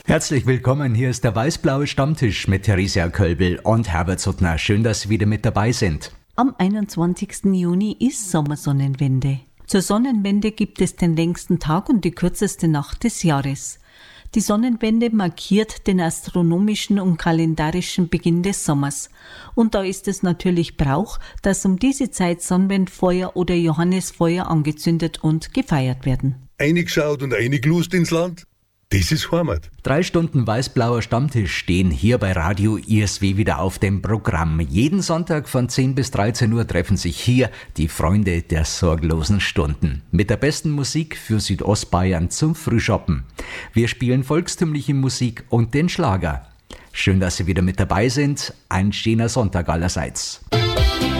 Herzlich willkommen, hier ist der weiß-blaue Stammtisch mit Theresia Kölbel und Herbert Suttner. Schön, dass Sie wieder mit dabei sind. Am 21. Juni ist Sommersonnenwende. Zur Sonnenwende gibt es den längsten Tag und die kürzeste Nacht des Jahres. Die Sonnenwende markiert den astronomischen und kalendarischen Beginn des Sommers. Und da ist es natürlich Brauch, dass um diese Zeit Sonnenwendfeuer oder Johannisfeuer angezündet und gefeiert werden. Eingeschaut und eingelust ins Land? Das ist Heimat. 3 Stunden weiß-blauer Stammtisch stehen hier bei Radio ISW wieder auf dem Programm. Jeden Sonntag von 10 bis 13 Uhr treffen sich hier die Freunde der sorglosen Stunden. Mit der besten Musik für Südostbayern zum Frühschoppen. Wir spielen volkstümliche Musik und den Schlager. Schön, dass Sie wieder mit dabei sind. Ein schöner Sonntag allerseits.